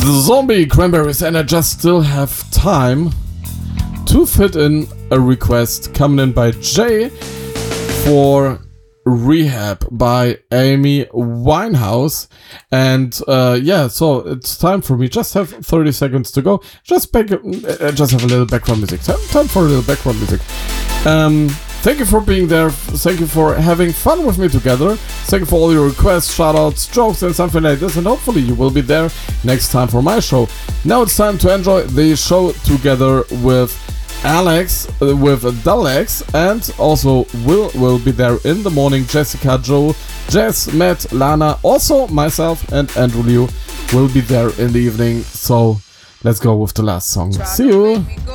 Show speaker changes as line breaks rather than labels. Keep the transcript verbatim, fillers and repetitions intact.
The Zombie Cranberries, and I just still have time to fit in a request coming in by Jay for Rehab by Amy Winehouse. And uh, yeah, so it's time for me. Just have thirty seconds to go. Just back, uh, just have a little background music. Time, time for a little background music. Um, thank you for being there. Thank you for having fun with me together. Thank you for all your requests, shoutouts, jokes, and something like this. And hopefully you will be there next time for my show. Now it's time to enjoy the show together with Alex, uh, with Dalex, and also Will will be there in the morning. Jessica, Joe, Jess, Matt, Lana, also myself and Andrew Liu will be there in the evening. So let's go with the last song. See you.